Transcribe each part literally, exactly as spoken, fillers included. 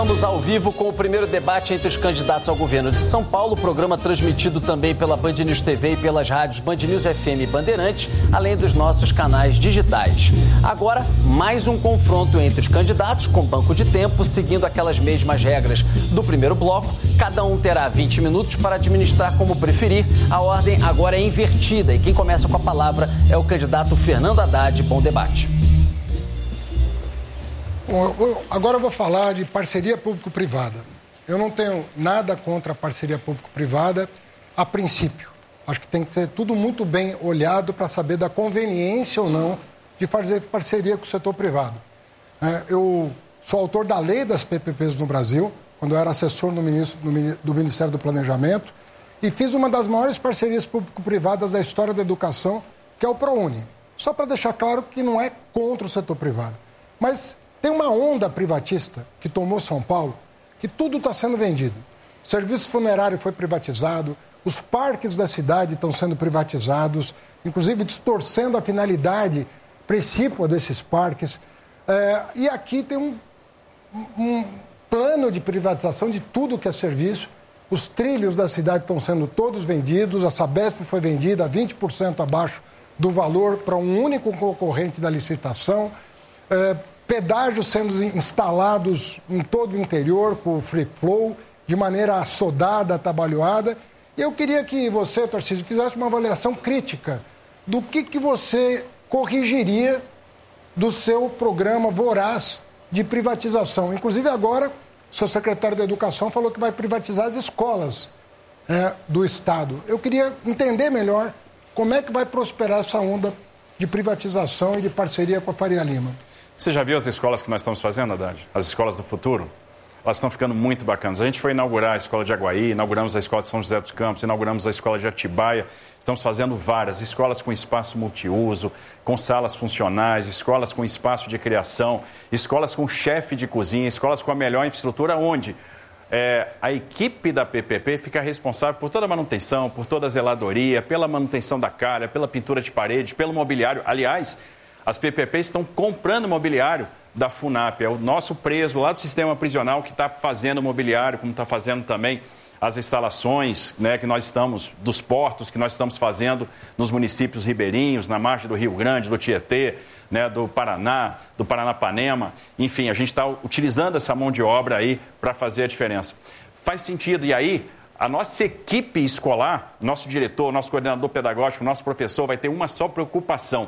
Estamos ao vivo com o primeiro debate entre os candidatos ao governo de São Paulo, programa transmitido também pela Band News T V e pelas rádios Band News F M e Bandeirantes, além dos nossos canais digitais. Agora, mais um confronto entre os candidatos com banco de tempo, seguindo aquelas mesmas regras do primeiro bloco. Cada um terá vinte minutos para administrar como preferir. A ordem agora é invertida e quem começa com a palavra é o candidato Fernando Haddad. Bom debate. Bom, agora eu vou falar de parceria público-privada. Eu não tenho nada contra a parceria público-privada a princípio. Acho que tem que ser tudo muito bem olhado para saber da conveniência ou não de fazer parceria com o setor privado. Eu sou autor da lei das P P Ps no Brasil, quando eu era assessor do, ministro, do Ministério do Planejamento, e fiz uma das maiores parcerias público-privadas da história da educação, que é o ProUni. Só para deixar claro que não é contra o setor privado. Mas tem uma onda privatista que tomou São Paulo, que tudo está sendo vendido. O serviço funerário foi privatizado, os parques da cidade estão sendo privatizados, inclusive distorcendo a finalidade precípua desses parques. É, e aqui tem um, um plano de privatização de tudo que é serviço. Os trilhos da cidade estão sendo todos vendidos, a Sabesp foi vendida a vinte por cento abaixo do valor para um único concorrente da licitação. É, pedágios sendo instalados em todo o interior com o free flow, de maneira assodada, atabalhoada. E eu queria que você, Tarcísio, fizesse uma avaliação crítica do que, que você corrigiria do seu programa voraz de privatização. Inclusive agora, o seu secretário da Educação falou que vai privatizar as escolas é, do Estado. Eu queria entender melhor como é que vai prosperar essa onda de privatização e de parceria com a Faria Lima. Você já viu as escolas que nós estamos fazendo, Haddad? As escolas do futuro? Elas estão ficando muito bacanas. A gente foi inaugurar a escola de Aguaí, inauguramos a escola de São José dos Campos, inauguramos a escola de Atibaia. Estamos fazendo várias escolas com espaço multiuso, com salas funcionais, escolas com espaço de criação, escolas com chefe de cozinha, escolas com a melhor infraestrutura, onde é, a equipe da P P P fica responsável por toda a manutenção, por toda a zeladoria, pela manutenção da calha, pela pintura de parede, pelo mobiliário. Aliás, as P P Ps estão comprando mobiliário da FUNAP, é o nosso preso lá do sistema prisional que está fazendo mobiliário, como está fazendo também as instalações, né, que nós estamos, dos portos que nós estamos fazendo nos municípios ribeirinhos, na margem do Rio Grande, do Tietê, né, do Paraná, do Paranapanema. Enfim, a gente está utilizando essa mão de obra aí para fazer a diferença. Faz sentido. E aí, a nossa equipe escolar, nosso diretor, nosso coordenador pedagógico, nosso professor vai ter uma só preocupação: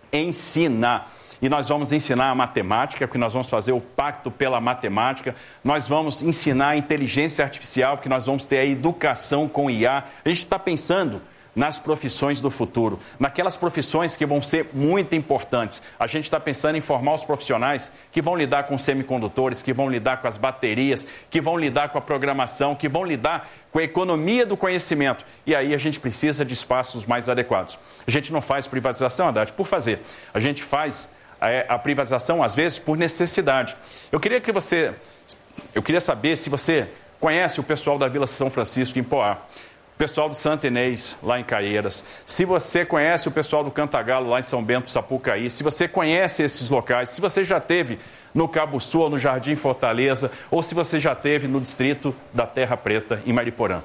ensinar. E nós vamos ensinar a matemática, porque nós vamos fazer o pacto pela matemática. Nós vamos ensinar a inteligência artificial, porque nós vamos ter a educação com I A. A gente está pensando nas profissões do futuro, naquelas profissões que vão ser muito importantes. A gente está pensando em formar os profissionais que vão lidar com semicondutores, que vão lidar com as baterias, que vão lidar com a programação, que vão lidar com a economia do conhecimento. E aí a gente precisa de espaços mais adequados. A gente não faz privatização, Haddad, por fazer. A gente faz a, a privatização, às vezes, por necessidade. Eu queria que você... Eu queria saber se você conhece o pessoal da Vila São Francisco, em Poá. O pessoal do Santa Inês, lá em Caieiras. Se você conhece o pessoal do Cantagalo, lá em São Bento, Sapucaí. Se você conhece esses locais. Se você já esteve no Cabo Sul, ou no Jardim Fortaleza. Ou se você já esteve no distrito da Terra Preta, em Mariporã.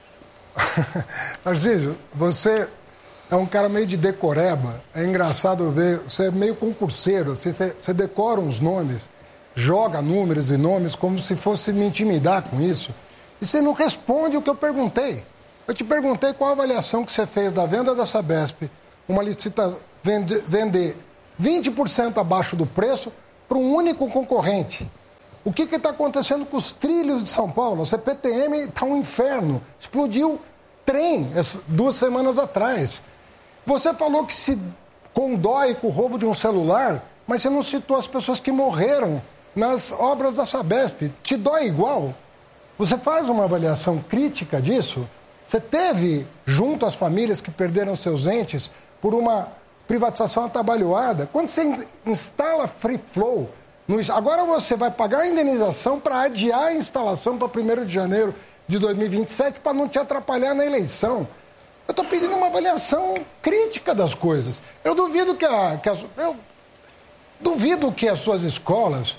Tarcísio, você é um cara meio de decoreba. É engraçado ver. Você é meio concurseiro. Você, você decora uns nomes, joga números e nomes como se fosse me intimidar com isso. E você não responde o que eu perguntei. Eu te perguntei qual a avaliação que você fez da venda da Sabesp, uma licitação, vende, vender vinte por cento abaixo do preço para um único concorrente. O que está acontecendo com os trilhos de São Paulo? A C P T M está um inferno. Explodiu trem duas semanas atrás. Você falou que se condói com o roubo de um celular, mas você não citou as pessoas que morreram nas obras da Sabesp. Te dói igual? Você faz uma avaliação crítica disso? Você teve, junto às famílias que perderam seus entes por uma privatização atabalhoada? Quando você instala free flow, no... agora você vai pagar a indenização para adiar a instalação para primeiro de janeiro de dois mil e vinte e sete para não te atrapalhar na eleição. Eu estou pedindo uma avaliação crítica das coisas. Eu duvido que, a, que as, eu duvido que as suas escolas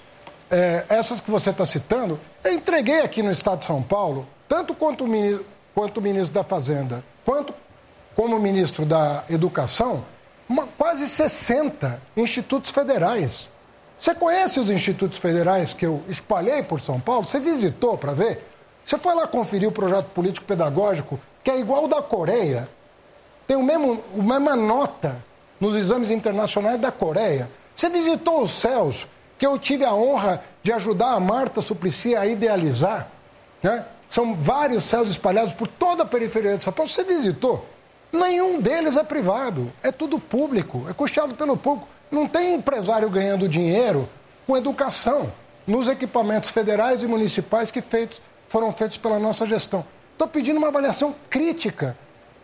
é, essas que você está citando, eu entreguei aqui no Estado de São Paulo, tanto quanto o ministro, quanto o ministro da Fazenda, quanto como ministro da Educação, uma, quase sessenta institutos federais. Você conhece os institutos federais que eu espalhei por São Paulo? Você visitou para ver? Você foi lá conferir o projeto político-pedagógico, que é igual ao da Coreia, tem o mesmo, a mesma nota nos exames internacionais da Coreia. Você visitou os céus, que eu tive a honra de ajudar a Marta Suplicy a idealizar, né? São vários céus espalhados por toda a periferia de São Paulo. Você visitou? Nenhum deles é privado, é tudo público, é custeado pelo público. Não tem empresário ganhando dinheiro com educação nos equipamentos federais e municipais que feitos, foram feitos pela nossa gestão. Estou pedindo uma avaliação crítica.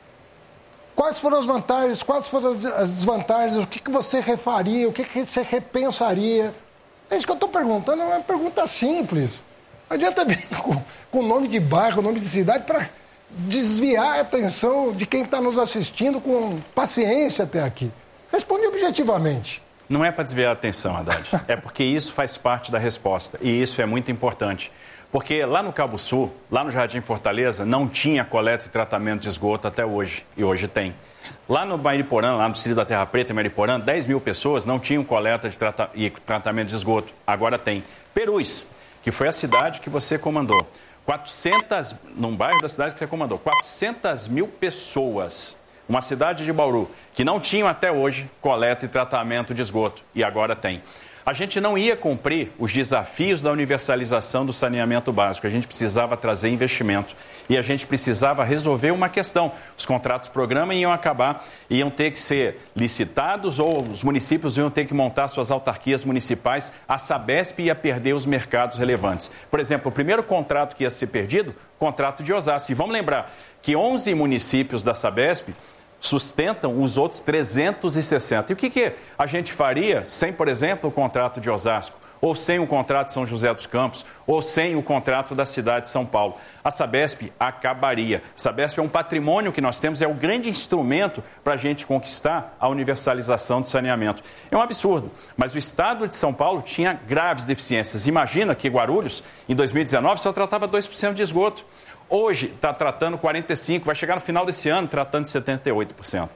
Quais foram as vantagens, quais foram as desvantagens, o que, que você refaria, o que, que você repensaria? É isso que eu estou perguntando, é uma pergunta simples. Não adianta vir com, com nome de bairro, nome de cidade, para desviar a atenção de quem está nos assistindo com paciência até aqui. Responde objetivamente. Não é para desviar a atenção, Haddad. É porque isso faz parte da resposta. E isso é muito importante. Porque lá no Cabo Sul, lá no Jardim Fortaleza, não tinha coleta e tratamento de esgoto até hoje. E hoje tem. Lá no Mariporã, lá no Distrito da Terra Preta, em Mariporã, dez mil pessoas não tinham coleta de trata e tratamento de esgoto. Agora tem. Perus, que foi a cidade que você comandou. quatrocentas, num bairro da cidade que você comandou, quatrocentas mil pessoas. Uma cidade de Bauru, que não tinham até hoje coleta e tratamento de esgoto. E agora tem. A gente não ia cumprir os desafios da universalização do saneamento básico. A gente precisava trazer investimento e a gente precisava resolver uma questão. Os contratos programa iam acabar, iam ter que ser licitados ou os municípios iam ter que montar suas autarquias municipais. A Sabesp ia perder os mercados relevantes. Por exemplo, o primeiro contrato que ia ser perdido, contrato de Osasco. E vamos lembrar que onze municípios da Sabesp sustentam os outros trezentos e sessenta. E o que, que a gente faria sem, por exemplo, o contrato de Osasco, ou sem o contrato de São José dos Campos, ou sem o contrato da cidade de São Paulo? A Sabesp acabaria. A Sabesp é um patrimônio que nós temos, é o grande instrumento para a gente conquistar a universalização do saneamento. É um absurdo, mas o estado de São Paulo tinha graves deficiências. Imagina que Guarulhos, em dois mil e dezenove, só tratava dois por cento de esgoto. Hoje está tratando quarenta e cinco por cento, vai chegar no final desse ano tratando de setenta e oito por cento.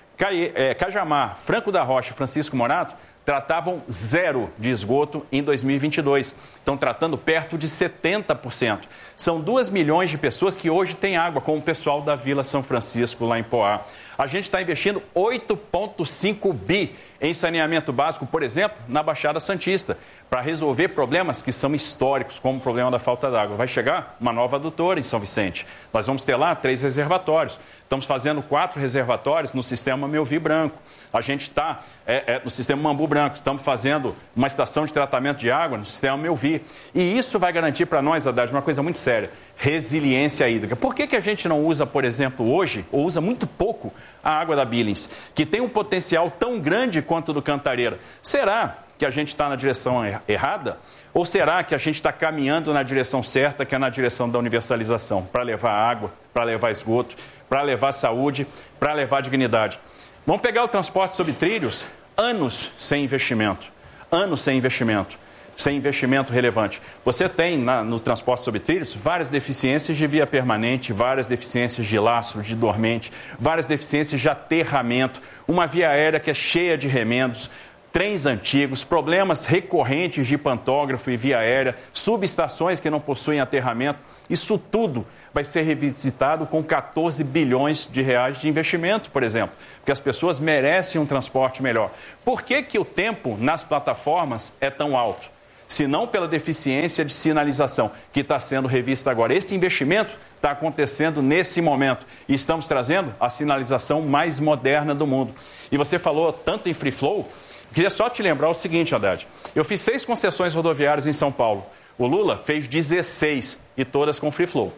Cajamar, Franco da Rocha e Francisco Morato tratavam zero de esgoto em dois mil e vinte e dois. Estão tratando perto de setenta por cento. São duas milhões de pessoas que hoje têm água, como o pessoal da Vila São Francisco, lá em Poá. A gente está investindo oito vírgula cinco bi em saneamento básico, por exemplo, na Baixada Santista, para resolver problemas que são históricos, como o problema da falta d'água. Vai chegar uma nova adutora em São Vicente. Nós vamos ter lá três reservatórios. Estamos fazendo quatro reservatórios no sistema Melvi Branco. A gente está é, é, no sistema Mambu Branco. Estamos fazendo uma estação de tratamento de água no sistema Melvi. E isso vai garantir para nós, Haddad, uma coisa muito séria: resiliência hídrica. Por que que a gente não usa, por exemplo, hoje, ou usa muito pouco, a água da Billings, que tem um potencial tão grande quanto do Cantareira? Será que a gente está na direção errada? Ou será que a gente está caminhando na direção certa, que é na direção da universalização, para levar água, para levar esgoto, para levar saúde, para levar dignidade? Vamos pegar o transporte sobre trilhos, anos sem investimento, anos sem investimento, sem investimento relevante. Você tem na, no transporte sobre trilhos várias deficiências de via permanente, várias deficiências de lastro, de dormente, várias deficiências de aterramento, uma via aérea que é cheia de remendos, trens antigos, problemas recorrentes de pantógrafo e via aérea, subestações que não possuem aterramento. Isso tudo vai ser revisitado com quatorze bilhões de reais de investimento, por exemplo, porque as pessoas merecem um transporte melhor. Por que que o tempo nas plataformas é tão alto? Se não pela deficiência de sinalização, que está sendo revista agora. Esse investimento está acontecendo nesse momento e estamos trazendo a sinalização mais moderna do mundo. E você falou tanto em free flow. Queria só te lembrar o seguinte, Haddad. Eu fiz seis concessões rodoviárias em São Paulo. O Lula fez dezesseis e todas com free flow.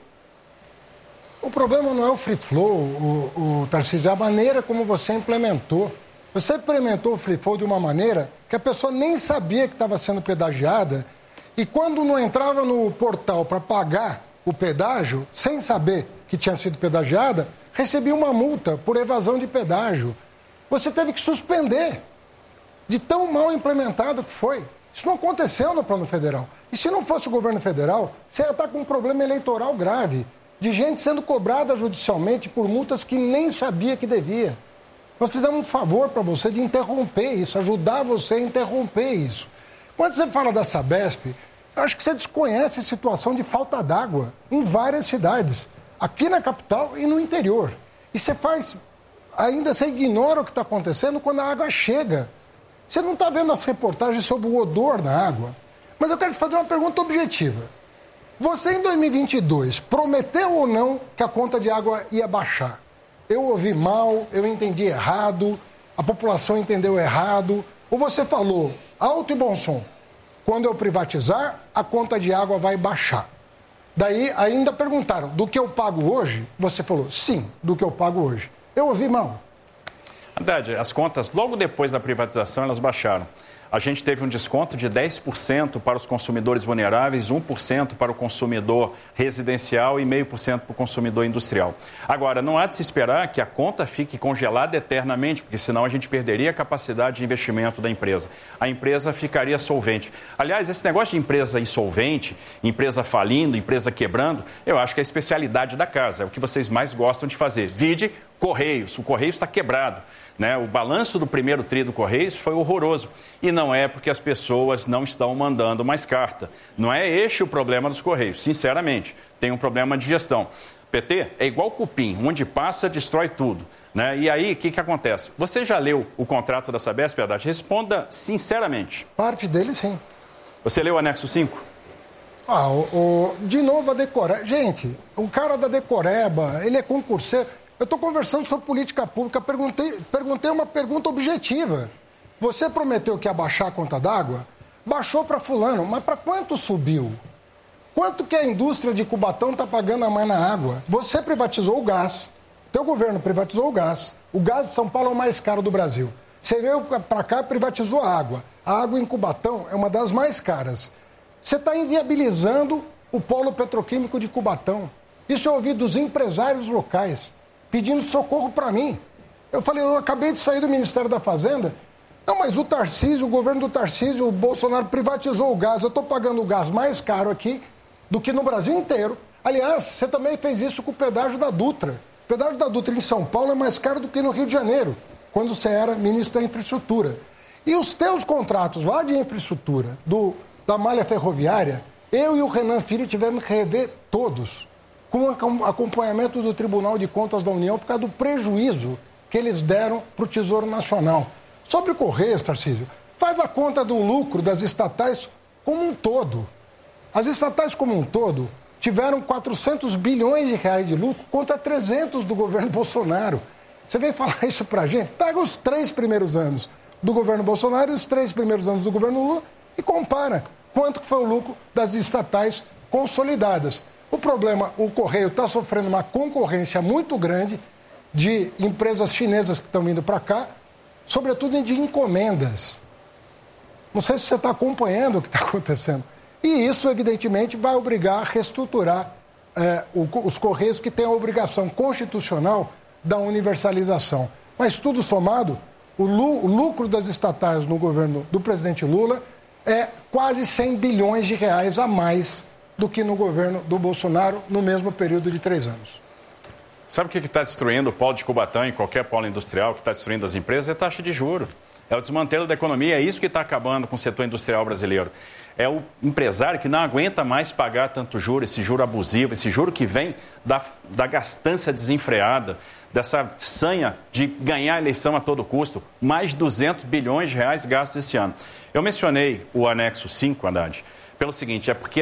O problema não é o free flow, o, o Tarcísio, é a maneira como você implementou. Você implementou o free flow de uma maneira que a pessoa nem sabia que estava sendo pedagiada e quando não entrava no portal para pagar o pedágio, sem saber que tinha sido pedagiada, recebia uma multa por evasão de pedágio. Você teve que suspender. De tão mal implementado que foi. Isso não aconteceu no plano federal. E se não fosse o governo federal, você ia estar com um problema eleitoral grave, de gente sendo cobrada judicialmente por multas que nem sabia que devia. Nós fizemos um favor para você de interromper isso, ajudar você a interromper isso. Quando você fala da Sabesp, eu acho que você desconhece a situação de falta d'água em várias cidades, aqui na capital e no interior. E você faz, ainda você ignora o que está acontecendo quando a água chega. Você não está vendo as reportagens sobre o odor na água. Mas eu quero te fazer uma pergunta objetiva. Você, em dois mil e vinte e dois, prometeu ou não que a conta de água ia baixar? Eu ouvi mal, eu entendi errado, a população entendeu errado. Ou você falou, alto e bom som, quando eu privatizar, a conta de água vai baixar. Daí ainda perguntaram, do que eu pago hoje? Você falou, sim, do que eu pago hoje. Eu ouvi mal. Haddad, as contas, logo depois da privatização, elas baixaram. A gente teve um desconto de dez por cento para os consumidores vulneráveis, um por cento para o consumidor residencial e zero vírgula cinco por cento para o consumidor industrial. Agora, não há de se esperar que a conta fique congelada eternamente, porque senão a gente perderia a capacidade de investimento da empresa. A empresa ficaria solvente. Aliás, esse negócio de empresa insolvente, empresa falindo, empresa quebrando, eu acho que é a especialidade da casa, é o que vocês mais gostam de fazer. Vide Correios, o Correios está quebrado. Né? O balanço do primeiro tri do Correios foi horroroso. E não é porque as pessoas não estão mandando mais carta. Não é este o problema dos Correios, sinceramente. Tem um problema de gestão. P T é igual cupim, onde passa, destrói tudo. Né? E aí, o que, que acontece? Você já leu o contrato da Sabesp, Haddad? Responda sinceramente. Parte dele, sim. Você leu o anexo cinco? Ah, o, o, de novo a Decoreba. Gente, o cara da Decoreba, ele é concurseiro. Eu estou conversando sobre política pública, perguntei, perguntei uma pergunta objetiva. Você prometeu que ia baixar a conta d'água? Baixou para fulano, mas para quanto subiu? Quanto que a indústria de Cubatão está pagando a mais na água? Você privatizou o gás, teu governo privatizou o gás. O gás de São Paulo é o mais caro do Brasil. Você veio para cá e privatizou a água. A água em Cubatão é uma das mais caras. Você está inviabilizando o polo petroquímico de Cubatão. Isso eu ouvi dos empresários locais, pedindo socorro para mim. Eu falei, eu acabei de sair do Ministério da Fazenda. Não, mas o Tarcísio, o governo do Tarcísio, o Bolsonaro privatizou o gás. Eu estou pagando o gás mais caro aqui do que no Brasil inteiro. Aliás, você também fez isso com o pedágio da Dutra. O pedágio da Dutra em São Paulo é mais caro do que no Rio de Janeiro, quando você era ministro da Infraestrutura. E os teus contratos lá de infraestrutura, do, da malha ferroviária, eu e o Renan Filho tivemos que rever todos, com acompanhamento do Tribunal de Contas da União, por causa do prejuízo que eles deram para o Tesouro Nacional. Sobre o Correios, Tarcísio, faz a conta do lucro das estatais como um todo. As estatais como um todo tiveram quatrocentos bilhões de reais de lucro contra trezentos do governo Bolsonaro. Você vem falar isso para a gente? Pega os três primeiros anos do governo Bolsonaro e os três primeiros anos do governo Lula e compara quanto que foi o lucro das estatais consolidadas. O problema, o Correio está sofrendo uma concorrência muito grande de empresas chinesas que estão vindo para cá, sobretudo de encomendas. Não sei se você está acompanhando o que está acontecendo. E isso, evidentemente, vai obrigar a reestruturar eh, o, os Correios, que têm a obrigação constitucional da universalização. Mas tudo somado, o, lu, o lucro das estatais no governo do presidente Lula é quase cem bilhões de reais a mais do que no governo do Bolsonaro no mesmo período de três anos. Sabe o que está destruindo o polo de Cubatão e qualquer polo industrial que está destruindo as empresas? É a taxa de juros. É o desmantelo da economia, é isso que está acabando com o setor industrial brasileiro. É o empresário que não aguenta mais pagar tanto juro, esse juro abusivo, esse juro que vem da, da gastança desenfreada, dessa sanha de ganhar a eleição a todo custo. Mais de duzentos bilhões de reais gastos esse ano. Eu mencionei o anexo cinco, Haddad, pelo seguinte, é porque